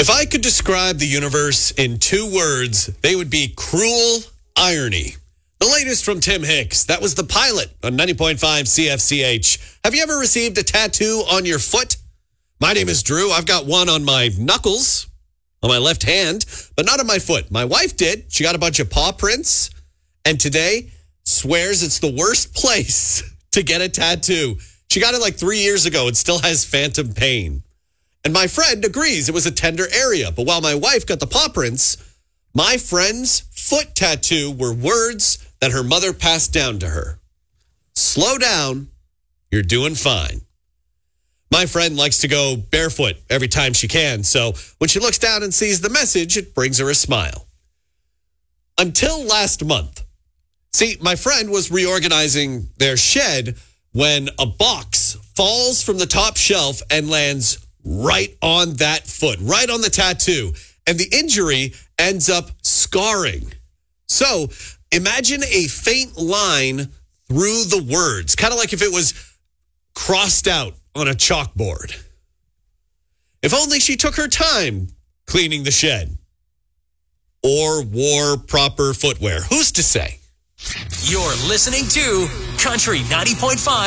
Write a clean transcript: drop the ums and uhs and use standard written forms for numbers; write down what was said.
If I could describe the universe in 2 words, they would be cruel irony. The latest from Tim Hicks. That was The Pilot on 90.5 CFCH. Have you ever received a tattoo on your foot? My name is Drew. I've got one on my knuckles, on my left hand, but not on my foot. My wife did. She got a bunch of paw prints, and today swears it's the worst place to get a tattoo. She got it like 3 years ago and still has phantom pain. And my friend agrees it was a tender area. But while my wife got the paw prints, my friend's foot tattoo were words that her mother passed down to her. Slow down. You're doing fine. My friend likes to go barefoot every time she can. So when she looks down and sees the message, it brings her a smile. Until last month. See, my friend was reorganizing their shed when a box falls from the top shelf and lands right on that foot, right on the tattoo. And the injury ends up scarring. So imagine a faint line through the words, kind of like if it was crossed out on a chalkboard. If only she took her time cleaning the shed or wore proper footwear. Who's to say? You're listening to Country 90.5.